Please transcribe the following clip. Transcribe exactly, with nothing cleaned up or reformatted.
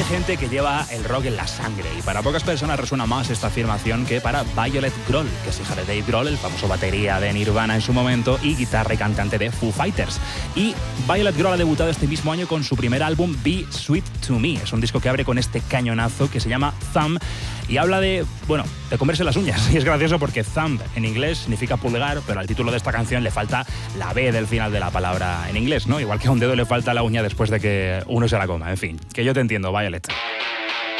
gente que lleva el rock en la sangre, y para pocas personas resuena más esta afirmación que para Violet Grohl, que es hija de Dave Grohl, el famoso batería de Nirvana en su momento y guitarra y cantante de Foo Fighters. Y Violet Grohl ha debutado este mismo año con su primer álbum Be Sweet to Me. Es un disco que abre con este cañonazo que se llama Thumb y habla de, bueno, de comerse las uñas. Y es gracioso porque thumb en inglés significa pulgar, pero al título de esta canción le falta la B del final de la palabra en inglés, ¿no? Igual que a un dedo le falta la uña después de que uno se la coma. En fin, que yo te entiendo, Violet.